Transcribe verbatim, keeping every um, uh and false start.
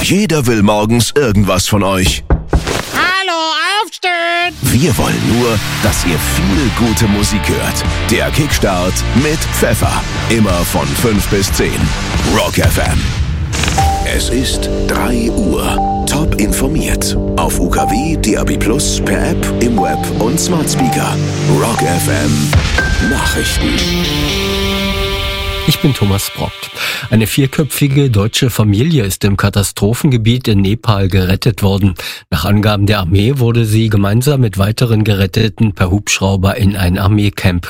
Jeder will morgens irgendwas von euch. Hallo, aufstehen! Wir wollen nur, dass ihr viel gute Musik hört. Der Kickstart mit Pfeffer. Immer von fünf bis zehn. Rock F M. Es ist drei Uhr. Top informiert. Auf U K W, D A B plus, per App, im Web und Smart Speaker. Rock F M. Nachrichten. Ich bin Thomas Brockt. Eine vierköpfige deutsche Familie ist im Katastrophengebiet in Nepal gerettet worden. Nach Angaben der Armee wurde sie gemeinsam mit weiteren Geretteten per Hubschrauber in ein Armeecamp